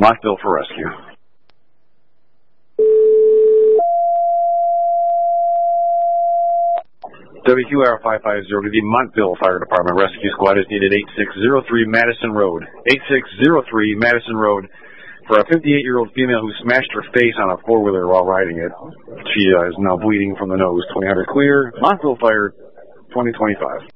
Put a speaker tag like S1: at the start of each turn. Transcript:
S1: Montville for rescue. WQR 550 to the Montville Fire Department. Rescue squad is needed 8603 Madison Road. 8603 Madison Road for a 58-year-old female who smashed her face on a four-wheeler while riding it. She is now bleeding from the nose. 2000 clear. Montville Fire 2025.